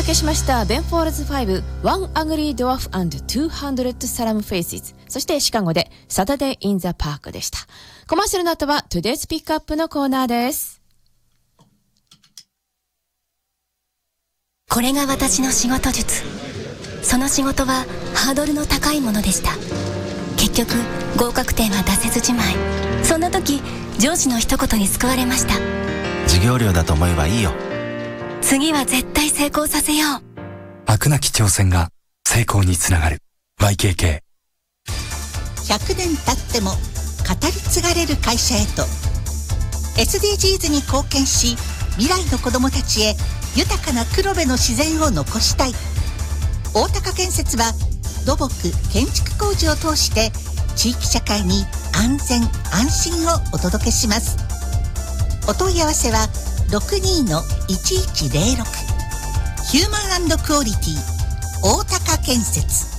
届けしましたベンフォールズ5 One Ugly Dwarf and 200 Solemn Faces、 そしてシカゴで Saturday in the Park でした。コマーシャルの後は Today's Pickup のコーナーです。 これが私の仕事術。その仕事はハードルの高いものでした。結局合格点は出せずじまい。そんな時上司の一言に救われました。 授業料だと思えばいいよ。 次は絶対成功させよう。 飽くなき挑戦が成功につながる YKK。 100年経っても語り継がれる会社へと SDGs に貢献し、未来の子どもたちへ豊かな黒部の自然を残したい。大高建設は土木建築工事を通して地域社会に安全安心をお届けします。お問い合わせは 62-1106 ヒューマン&クオリティ大高建設。